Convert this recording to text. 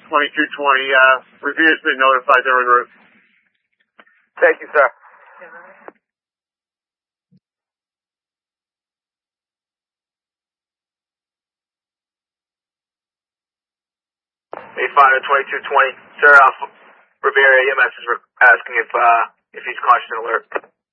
2220. Revere's been notified they're en route. Thank you, sir. Hey, Finder 2220. Sir, Revere EMS is asking if he's conscious and alert.